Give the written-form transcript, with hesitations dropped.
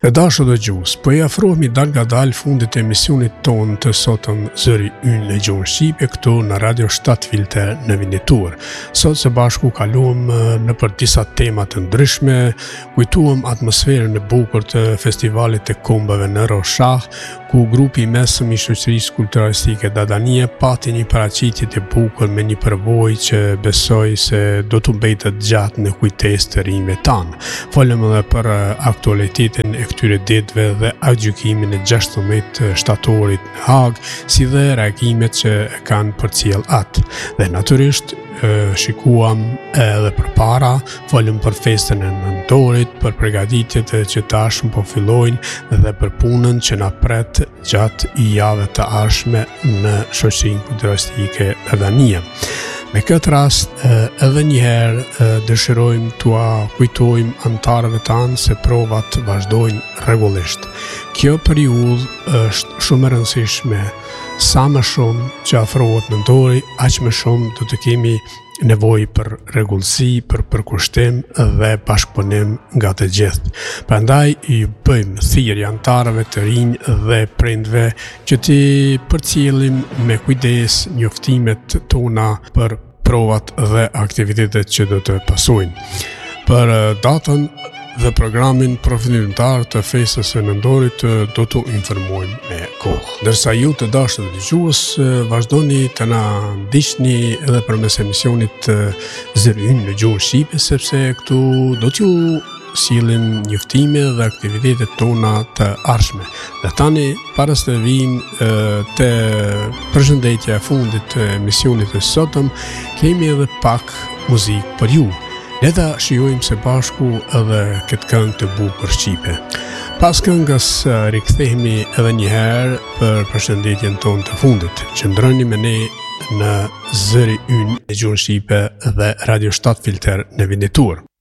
Të dashur dëgjues, po I afrohemi dal fundit të emisionit tonë të sotëm Zëri Ynë në gjuhën shqipe këtu në Radio 7 Filter në Vinitur. Sot së bashku kaluam në për disa tema të ndryshme, kujtuam atmosferën e bukur të festivalit të këmbëve në Roshah, ku grupi I mesëm I shoqërisë kulturalistike Dadania pati një paraqitje të bukur me një përvojë që besoj se do të mbetet gjatë në kujtesë të rinjve tanë. Folëm edhe për aktualitetin e këtyre ditëve dhe aktgjykimin e 16 shtatorit në Hag, si dhe reagimet që kanë përcjell atë. Dhe natyrisht shikuam edhe përpara, folëm për festën e nëntorit, për përgatitjet që tashmë po fillojnë dhe për punën që na pret gjatë javëve të ardhshme në shoqërinë kulturalistike Dadania. Me këtë rast, edhe njëherë dëshirojmë t'ua kujtojmë antarëve tanë se provat vazhdojnë rregullisht. Kjo periudhë është shumë e rëndësishme. Sa më shumë që afrohet nëntori, aq më shumë do të kemi nevojë për rregullsi, për përkushtim dhe bashkëpunim nga të gjithë. Prandaj I bëjmë thirrje antarëve të rinj dhe prindve që t'i përcjellim me kujdes njoftimet tona për provat dhe aktivitetet që do të pasojnë. Për datën dhe programin përfundimtar të festës së nëntorit do t'u informojmë me kohë. Ndërsa ju të dashur dëgjues, vazhdoni të na ndiqni edhe përmes emisionit Zëri Ynë në gjuhën shqipe, sepse këtu do t'ju sillim njoftime dhe aktivitetet tona të ardhshme. Dhe tani, para se të vijmë te përshëndetja e fundit të emisionit të sotëm, kemi edhe pak muzikë për ju. Le ta shijojmë së bashku edhe këtë këngë të bukur shqipe. Pas këngës rikthehemi edhe një herë për përshëndetjen tonë të fundit. Qëndroni me ne në Zëri Ynë në gjuhën shqipe dhe Radio 7 Filter në Vinitur.